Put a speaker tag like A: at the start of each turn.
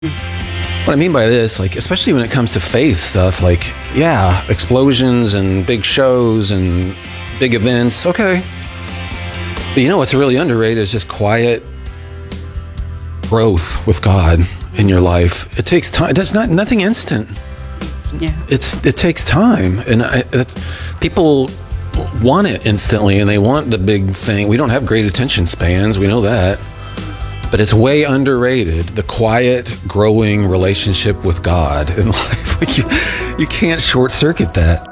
A: What I mean by this, like, especially when it comes to faith stuff, like, yeah, explosions and big shows and big events, okay. But you know what's really underrated is just quiet growth with God in your life. It takes time. That's nothing instant.
B: Yeah.
A: It takes time, and people want it instantly, and they want the big thing. We don't have great attention spans. We know that. But it's way underrated, the quiet, growing relationship with God in life. Like you can't short circuit that.